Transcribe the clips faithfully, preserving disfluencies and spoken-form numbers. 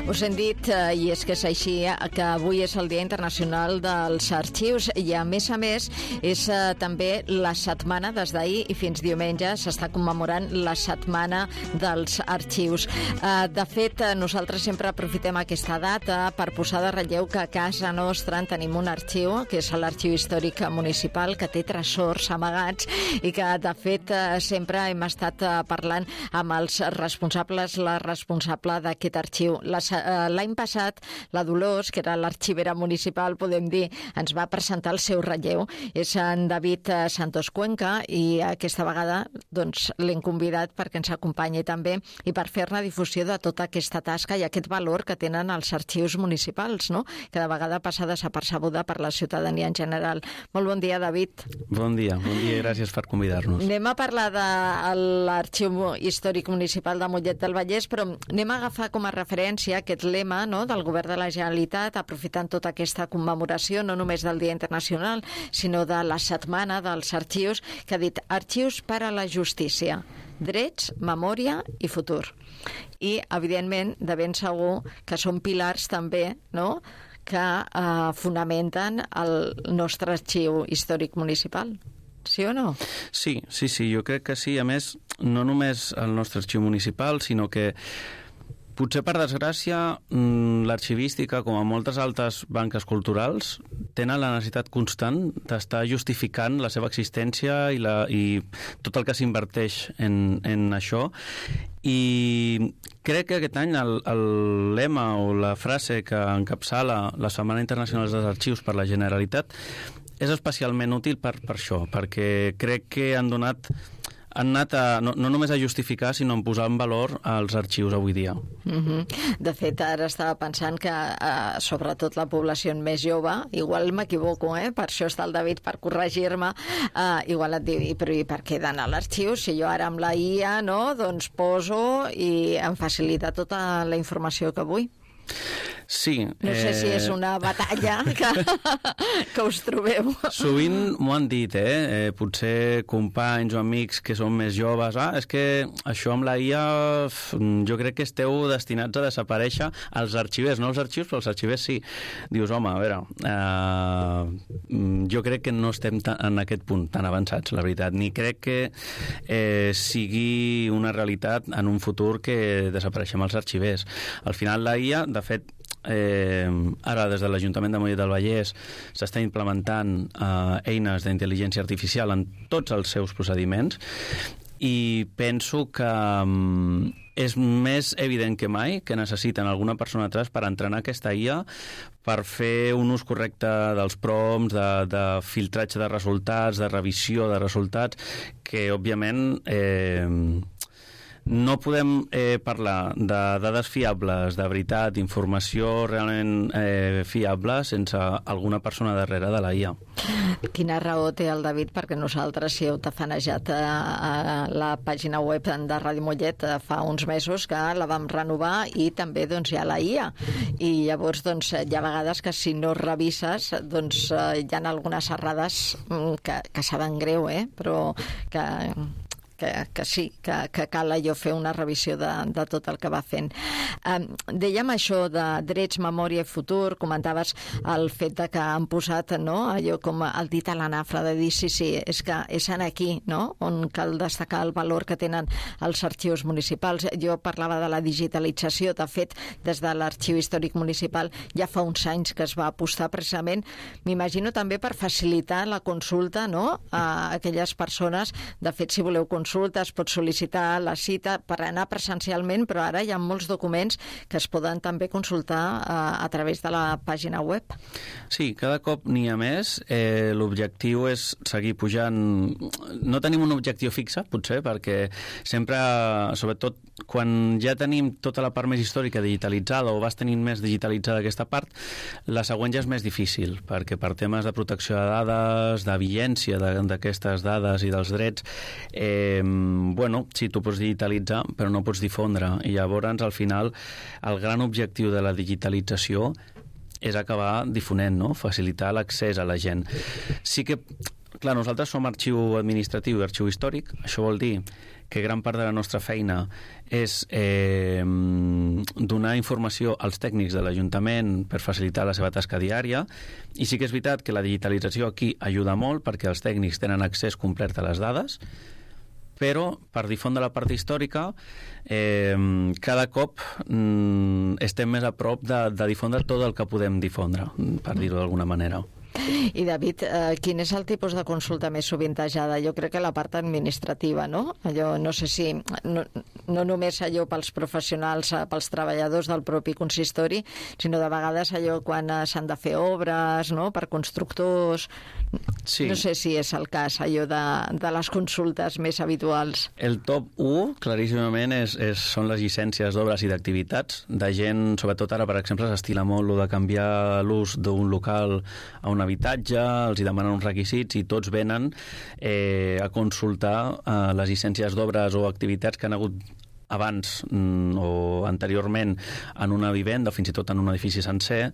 Us hem dit, eh, i és que és així, eh, que avui és el Dia Internacional dels Arxius i, a més a més, és eh, també la setmana, des d'ahir i fins diumenge, s'està commemorant la setmana dels arxius. Eh, de fet, eh, nosaltres sempre aprofitem aquesta data per posar de relleu que a casa nostra en tenim un arxiu, que és l'Arxiu Històric Municipal, que té tresors amagats i que, de fet, eh, sempre hem estat eh, parlant amb els responsables, la responsable d'aquest arxiu. L'any passat, la Dolors, que era l'arxivera municipal, podem dir, ens va presentar el seu relleu. És en David Santos Cuenca i aquesta vegada doncs, l'hem convidat perquè ens acompanyi també i per fer-ne difusió de tota aquesta tasca i aquest valor que tenen els arxius municipals, no? Que de vegada passa desapercebuda per la ciutadania en general. Molt bon dia, David. Bon dia, bon dia i gràcies per convidar-nos. Anem a parlar de l'Arxiu Històric Municipal de Mollet del Vallès, però anem a agafar com a referència aquest lema, no?, del Govern de la Generalitat, aprofitant tota aquesta commemoració, no només del Dia Internacional, sinó de la Setmana dels Arxius, que ha dit Arxius per a la Justícia, drets, memòria i futur. I, evidentment, de ben segur que són pilars també, no?, que eh, fonamenten el nostre arxiu històric municipal. Sí o no? Sí, sí, sí, jo crec que sí. A més, no només el nostre arxiu municipal, sinó que potser per desgràcia l'arxivística, com a moltes altres banques culturals, tenen la necessitat constant d'estar justificant la seva existència i, la, i tot el que s'inverteix en, en això. I crec que aquest any el, el lema o la frase que encapçala la Setmana Internacional dels Arxius per la Generalitat és especialment útil per, per això, perquè crec que han donat han anat a, no, no només a justificar, sinó a posar en valor els arxius avui dia. Mm-hmm. De fet, ara estava pensant que eh, sobretot la població més jove, igual m'equivoco, eh? Per això està el David per corregir-me, eh, igual et diu, però i per què d'anar a l'arxiu? Si jo ara amb la I A, no?, doncs poso i em facilita tota la informació que vull. Sí. No sé eh... si és una batalla que, que us trobeu. Sovint m'ho han dit, eh? eh? Potser companys o amics que són més joves. Ah, és que això amb la I A jo crec que esteu destinats a desaparèixer els arxivers, no els arxius, però els arxivers sí. Dius, home, a veure, eh, jo crec que no estem en aquest punt tan avançats, la veritat. Ni crec que eh, sigui una realitat en un futur que desapareixem els arxivers. Al final la I A, de fet, Eh, ara des de l'Ajuntament de Mollet del Vallès s'està implementant eh, eines d'intel·ligència artificial en tots els seus procediments i penso que um, és més evident que mai que necessiten alguna persona atrás per entrenar aquesta I A per fer un ús correcte dels prompts, de, de filtratge de resultats, de revisió de resultats, que òbviament eh, no podem eh, parlar de dades fiables, de veritat, d'informació realment eh, fiable sense alguna persona darrere de la I A. Quina raó té el David, perquè nosaltres si heu tafanejat a, a la pàgina web de Ràdio Mollet fa uns mesos que la vam renovar i també doncs, hi ha la I A. I llavors doncs, hi ha vegades que si no revises doncs, hi ha algunes errades que, que saben greu, eh? Però que... Que, que sí, que, que cal allò fer una revisió de, de tot el que va fent. Um, dèiem això de drets, memòria i futur, comentaves el fet de que han posat, no?, allò com el dit a la nafra de dir sí, sí, és que és aquí, no?, on cal destacar el valor que tenen els arxius municipals. Jo parlava de la digitalització, de fet, des de l'Arxiu Històric Municipal ja fa uns anys que es va apostar precisament, m'imagino també per facilitar la consulta, no?, a aquelles persones. De fet, si voleu consultar es pot sol·licitar la cita per anar presencialment, però ara hi ha molts documents que es poden també consultar a, a través de la pàgina web. Sí, cada cop n'hi ha més. Eh, l'objectiu és seguir pujant. No tenim un objectiu fixe, potser, perquè sempre, sobretot quan ja tenim tota la part més històrica digitalitzada o vas tenint més digitalitzada aquesta part, la següent ja és més difícil, perquè per temes de protecció de dades, de vigència d'aquestes dades i dels drets, eh, bueno, sí, tu pots digitalitzar, però no pots difondre. I llavors, al final, el gran objectiu de la digitalització és acabar difonent, no?, facilitar l'accés a la gent. Sí que, clar, nosaltres som arxiu administratiu i arxiu històric, això vol dir que gran part de la nostra feina és eh, donar informació als tècnics de l'Ajuntament per facilitar la seva tasca diària, i sí que és veritat que la digitalització aquí ajuda molt perquè els tècnics tenen accés complet a les dades, però per difondre la part històrica eh, cada cop mm, estem més a prop de, de difondre tot el que podem difondre, per dir-ho d'alguna manera. I David, eh, quin és el tipus de consulta més sovintejada? Jo crec que la part administrativa, no? Allò, no sé si, no, no només allò pels professionals, pels treballadors del propi consistori, sinó de vegades allò quan s'han de fer obres, no?, per constructors. Sí. No sé si és el cas, allò de, de les consultes més habituals. El top u, claríssimament, és, és, són les llicències d'obres i d'activitats, de gent, sobretot ara, per exemple, s'estila molt lo de canviar l'ús d'un local a un habitatge, els hi demanen uns requisits i tots venen eh, a consultar eh, les llicències d'obres o activitats que han hagut abans mm, o anteriorment en una vivenda o fins i tot en un edifici sencer,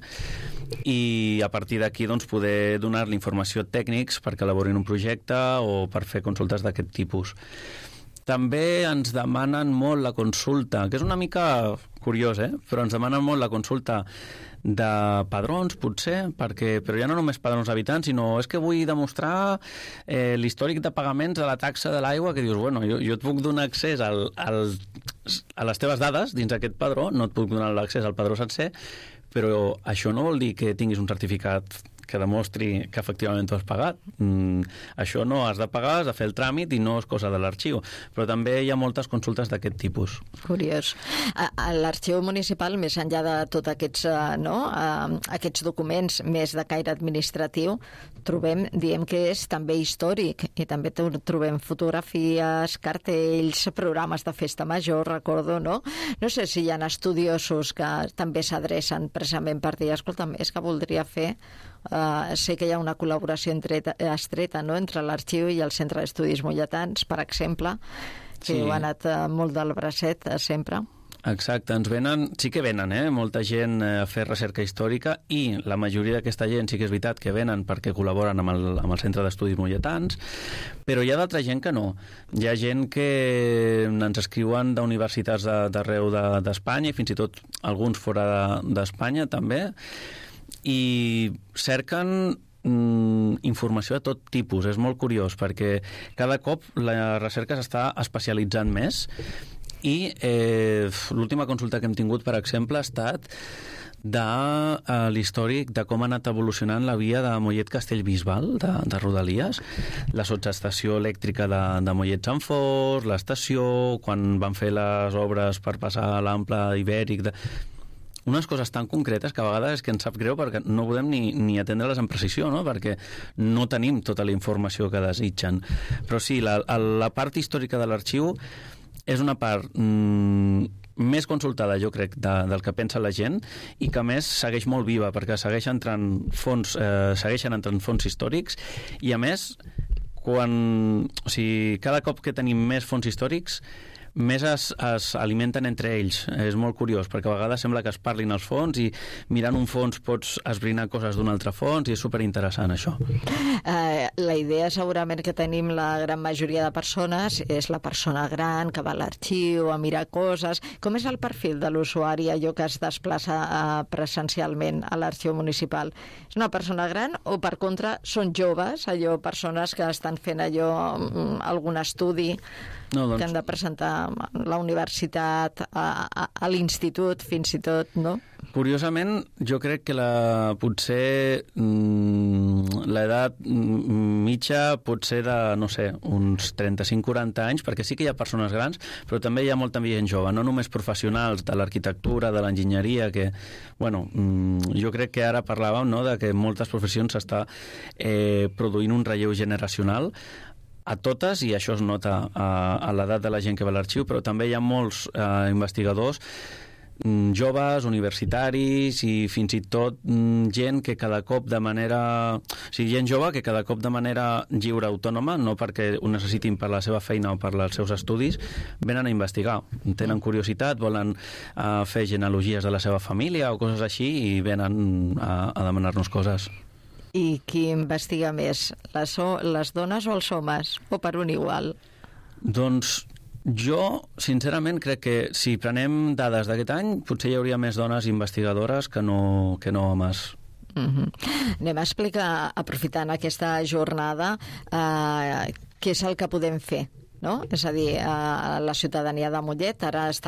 i a partir d'aquí doncs, poder donar-li informació a tècnics perquè elaborin un projecte o per fer consultes d'aquest tipus. També ens demanen molt la consulta, que és una mica curiós, eh? Però ens demanen molt la consulta de padrons, potser, perquè, però ja no només padrons habitants, sinó és que vull demostrar eh, l'històric de pagaments de la taxa de l'aigua, que dius, bueno, jo, jo et puc donar accés al, al, a les teves dades dins aquest padró, no et puc donar l'accés al padró sencer, però això no vol dir que tinguis un certificat que demostri que efectivament tu has pagat. Mm, això no, has de pagar, has de fer el tràmit i no és cosa de l'arxiu. Però també hi ha moltes consultes d'aquest tipus. Curiós. A, a l'arxiu municipal, més enllà de tots aquests, uh, no, uh, aquests documents més de caire administratiu, trobem, diem que és també històric, i també trobem fotografies, cartells, programes de festa major, recordo, no? No sé si hi ha estudiosos que també s'adrecen precisament per dir, escolta'm, és que voldria fer... Uh, sé que hi ha una col·laboració entreta, estreta, no?, entre l'arxiu i el Centre d'Estudis Molletans, per exemple, que sí. Ho ha anat uh, molt del bracet, uh, sempre. Exacte, ens venen, sí que venen, eh? molta gent a fer recerca històrica, i la majoria d'aquesta gent sí que és veritat que venen perquè col·laboren amb el, amb el Centre d'Estudis Molletans, però hi ha d'altra gent que no. Hi ha gent que ens escriuen d'universitats d'arreu d'Espanya, i fins i tot alguns fora d'Espanya també, i cerquen mm, informació de tot tipus. És molt curiós perquè cada cop la recerca s'està especialitzant més, i eh, l'última consulta que hem tingut, per exemple, ha estat de uh, l'històric de com ha anat evolucionant la via de Mollet-Castellbisbal, de, de Rodalies, la sotsestació elèctrica de, de Mollet-Sant-Fos, l'estació, quan van fer les obres per passar a l'ample ibèric... De... unes coses tan concretes que a vegades és que ens sap greu perquè no podem ni, ni atendre-les amb precisió, no? Perquè no tenim tota la informació que desitgen. Però sí, la, la part històrica de l'arxiu és una part mm, més consultada, jo crec, de, del que pensa la gent, i que a més segueix molt viva, perquè segueix entrant fons, eh, segueixen entrant fons històrics, i a més, quan, o sigui, cada cop que tenim més fons històrics, més es, es alimenten entre ells. És molt curiós, perquè a vegades sembla que es parlin els fons, i mirant un fons pots esbrinar coses d'un altre fons, i és superinteressant això. Uh, la idea segurament que tenim la gran majoria de persones és la persona gran que va a l'arxiu a mirar coses. Com és el perfil de l'usuari, allò que es desplaça uh, presencialment a l'arxiu municipal? És una persona gran o, per contra, són joves, allò, persones que estan fent allò, um, algun estudi... No, doncs... que han de presentar a la universitat, a, a, a l'institut, fins i tot, no? Curiosament, jo crec que la, potser mmm, l'edat mitja pot ser de, no sé, uns trenta-cinc quaranta anys, perquè sí que hi ha persones grans, però també hi ha molta gent jove, no només professionals de l'arquitectura, de l'enginyeria, que, bueno, mmm, jo crec que ara parlàvem, no?, de que en moltes professions s'està eh, produint un relleu generacional a totes, i això es nota a, a l'edat de la gent que va a l'arxiu, però també hi ha molts eh, investigadors mm, joves, universitaris, i fins i tot mm, gent que cada cop de manera... O sigui, gent jove que cada cop de manera lliure, autònoma, no perquè ho necessitin per la seva feina o per als seus estudis, venen a investigar. Tenen curiositat, volen eh, fer genealogies de la seva família o coses així, i venen a, a demanar-nos coses. I qui investiga més? Les, les dones o els homes? O per un igual? Doncs Jo, sincerament, crec que si prenem dades d'aquest any, potser hi hauria més dones investigadores que no, que no homes. Mm-hmm. Anem a explicar, aprofitant aquesta jornada, eh, què és el que podem fer, no? És a dir, eh, la ciutadania de Mollet ara està